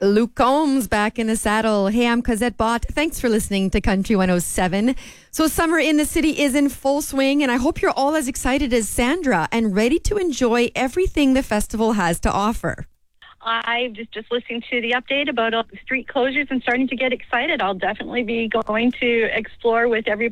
Luke Combs back in the saddle. Hey, I'm Cosette Bott. Thanks for listening to Country 107. So summer in the city is in full swing, and I hope you're all as excited as Sandra and ready to enjoy everything the festival has to offer. I just listening to the update about all the street closures and starting to get excited. I'll definitely be going to explore with everybody